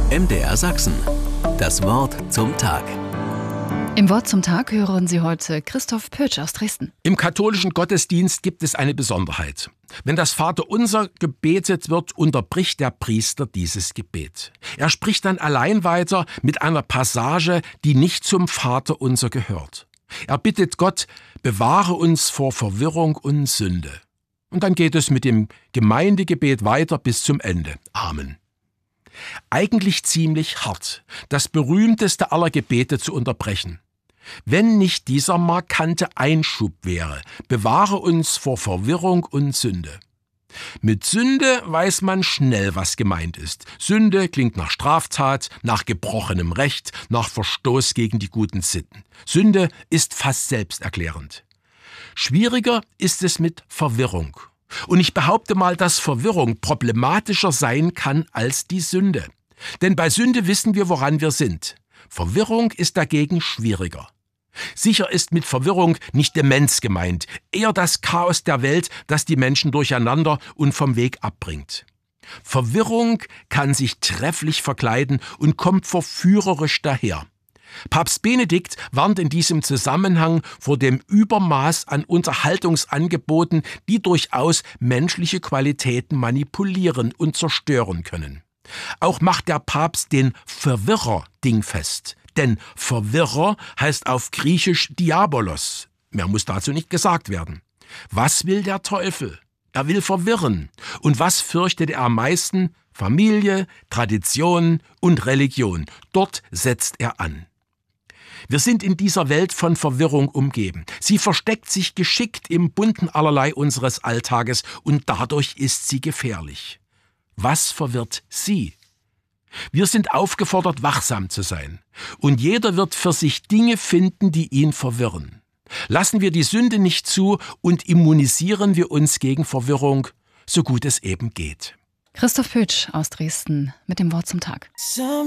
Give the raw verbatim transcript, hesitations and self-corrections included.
M D R Sachsen. Das Wort zum Tag. Im Wort zum Tag hören Sie heute Christoph Pötsch aus Dresden. Im katholischen Gottesdienst gibt es eine Besonderheit. Wenn das Vaterunser gebetet wird, unterbricht der Priester dieses Gebet. Er spricht dann allein weiter mit einer Passage, die nicht zum Vaterunser gehört. Er bittet Gott, bewahre uns vor Verwirrung und Sünde. Und dann geht es mit dem Gemeindegebet weiter bis zum Ende. Amen. Eigentlich ziemlich hart, das berühmteste aller Gebete zu unterbrechen. Wenn nicht dieser markante Einschub wäre, bewahre uns vor Verwirrung und Sünde. Mit Sünde weiß man schnell, was gemeint ist. Sünde klingt nach Straftat, nach gebrochenem Recht, nach Verstoß gegen die guten Sitten. Sünde ist fast selbsterklärend. Schwieriger ist es mit Verwirrung. Und ich behaupte mal, dass Verwirrung problematischer sein kann als die Sünde. Denn bei Sünde wissen wir, woran wir sind. Verwirrung ist dagegen schwieriger. Sicher ist mit Verwirrung nicht Demenz gemeint, eher das Chaos der Welt, das die Menschen durcheinander und vom Weg abbringt. Verwirrung kann sich trefflich verkleiden und kommt verführerisch daher. Papst Benedikt warnt in diesem Zusammenhang vor dem Übermaß an Unterhaltungsangeboten, die durchaus menschliche Qualitäten manipulieren und zerstören können. Auch macht der Papst den Verwirrer dingfest. Denn Verwirrer heißt auf Griechisch Diabolos. Mehr muss dazu nicht gesagt werden. Was will der Teufel? Er will verwirren. Und was fürchtet er am meisten? Familie, Tradition und Religion. Dort setzt er an. Wir sind in dieser Welt von Verwirrung umgeben. Sie versteckt sich geschickt im bunten Allerlei unseres Alltages und dadurch ist sie gefährlich. Was verwirrt Sie? Wir sind aufgefordert, wachsam zu sein. Und jeder wird für sich Dinge finden, die ihn verwirren. Lassen wir die Sünde nicht zu und immunisieren wir uns gegen Verwirrung, so gut es eben geht. Christoph Pötsch aus Dresden mit dem Wort zum Tag.